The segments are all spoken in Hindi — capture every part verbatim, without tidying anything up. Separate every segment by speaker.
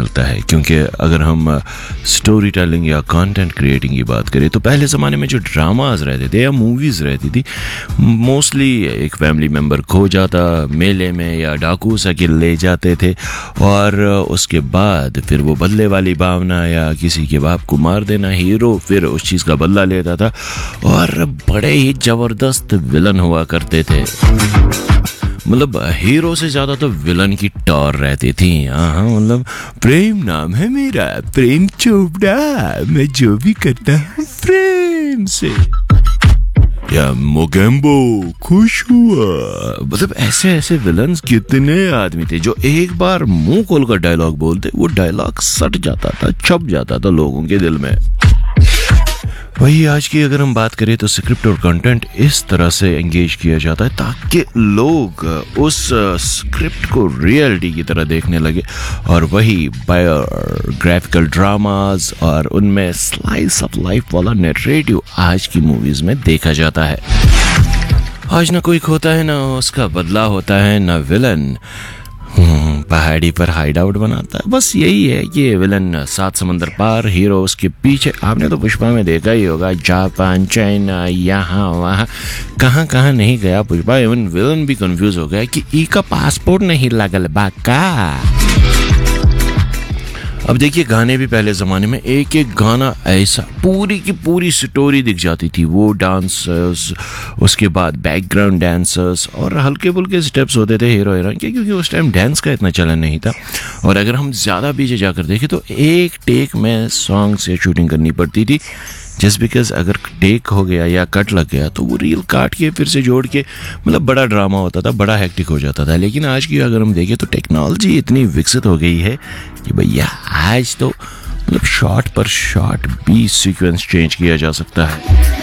Speaker 1: मिलता है, क्योंकि अगर हम स्टोरी टेलिंग या कंटेंट क्रिएटिंग की बात करें तो पहले ज़माने में जो ड्रामाज रहते थे या मूवीज़ रहती थी, मोस्टली एक फैमिली मेम्बर खो जाता मेले में या डाकू सके ले जाते थे, और उसके बाद फिर वो बदले वाली भावना या किसी के बाप को मार देना, हीरो फिर उस चीज़ का बदला लेता था और बड़े ही ज़बरदस्त विलन हुआ करते थे। मतलब हीरो से ज़्यादा तो विलन की टॉर रहती थी। हाँ, मतलब प्रेम नाम है मेरा, प्रेम चोपड़ा, मैं जो भी करता हूँ प्रेम से, या मोगेम्बो खुश हुआ। मतलब ऐसे ऐसे विलन्स कितने आदमी थे जो एक बार मुंह खोलकर डायलॉग बोलते, वो डायलॉग सट जाता था, छप जाता था लोगों के दिल में। वही आज की अगर हम बात करें तो स्क्रिप्ट और कंटेंट इस तरह से एंगेज किया जाता है ताकि लोग उस स्क्रिप्ट को रियलिटी की तरह देखने लगे, और वही बायोग्राफिकल ड्रामास और उनमें स्लाइस ऑफ लाइफ वाला नैरेटिव आज की मूवीज में देखा जाता है। आज ना कोई खोता है, ना उसका बदला होता है, ना विलन पहाड़ी पर हाइड आउट बनाता है। बस यही है कि विलन सात समंदर पार, हीरो उसके पीछे। आपने तो पुष्पा में देखा ही होगा, जापान, चाइना, यहाँ वहाँ, कहाँ कहाँ नहीं गया पुष्पा। इवन विलन भी कंफ्यूज हो गया कि ई का पासपोर्ट नहीं लगल बाका। अब देखिए, गाने भी पहले ज़माने में एक एक गाना ऐसा पूरी की पूरी स्टोरी दिख जाती थी। वो डांसर्स, उसके बाद बैकग्राउंड डांसर्स और हल्के फुल्के स्टेप्स होते थे हीरो हीरोइन के, क्योंकि उस टाइम डांस का इतना चलन नहीं था। और अगर हम ज़्यादा पीछे जाकर देखें तो एक टेक में सॉन्ग से शूटिंग करनी पड़ती थी, जस्ट बिकॉज अगर टेक हो गया या कट लग गया तो वो रील काट के फिर से जोड़ के, मतलब बड़ा ड्रामा होता था, बड़ा हैक्टिक हो जाता था। लेकिन आज की अगर हम देखें तो टेक्नोलॉजी इतनी विकसित हो गई है कि भैया आज तो मतलब शॉट पर शॉट भी सीक्वेंस चेंज किया जा सकता है।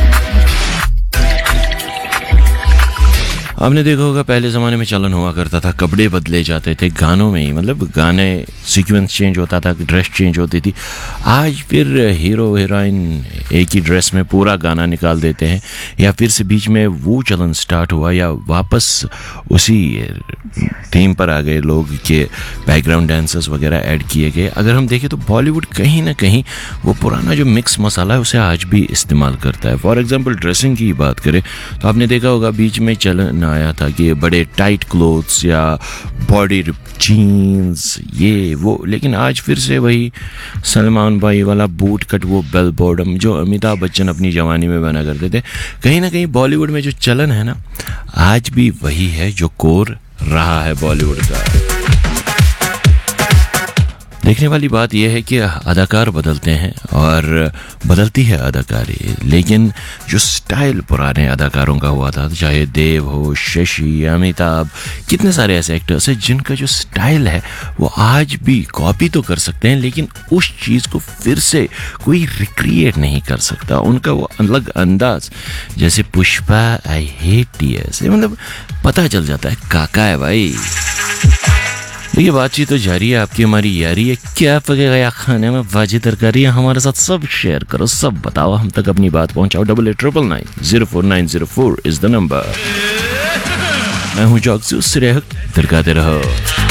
Speaker 1: आपने देखा होगा पहले ज़माने में चलन हुआ करता था, कपड़े बदले जाते थे गानों में ही, मतलब गाने सीक्वेंस चेंज होता था, ड्रेस चेंज होती थी। आज फिर हीरो हीरोइन एक ही ड्रेस में पूरा गाना निकाल देते हैं, या फिर से बीच में वो चलन स्टार्ट हुआ या वापस उसी थीम पर आ गए लोग के बैकग्राउंड डांसर्स वगैरह ऐड किए गए। अगर हम देखें तो बॉलीवुड कहीं ना कहीं वो पुराना जो मिक्स मसाला है उसे आज भी इस्तेमाल करता है। फॉर एग्जांपल ड्रेसिंग की बात करें तो आपने देखा होगा बीच में चलन आया था कि बड़े टाइट क्लोथ्स या बॉडी जीन्स ये वो, लेकिन आज फिर से वही सलमान भाई वाला बूट कट, वो बेल बॉटम जो अमिताभ बच्चन अपनी जवानी में बना करते थे। कहीं ना कहीं बॉलीवुड में जो चलन है ना, आज भी वही है जो कोर रहा है बॉलीवुड का। देखने वाली बात यह है कि अदाकार बदलते हैं और बदलती है अदाकारी, लेकिन जो स्टाइल पुराने अदाकारों का हुआ था, चाहे देव हो, शशि, अमिताभ, कितने सारे ऐसे एक्टर्स हैं जिनका जो स्टाइल है वो आज भी कॉपी तो कर सकते हैं, लेकिन उस चीज़ को फिर से कोई रिक्रिएट नहीं कर सकता। उनका वो अलग अंदाज, जैसे पुष्पा आई हेट टीयर्स, मतलब पता चल जाता है काका है भाई। ये बातचीत तो जारी है, आपकी हमारी यारी है। क्या पकेगा खाने में भाजी तरकारी, हमारे साथ सब शेयर करो, सब बताओ, हम तक अपनी बात पहुंचाओ। Double eight triple nine zero four nine zero four is the number. मैं हूँ जॉक्सू, तरकाते रहो।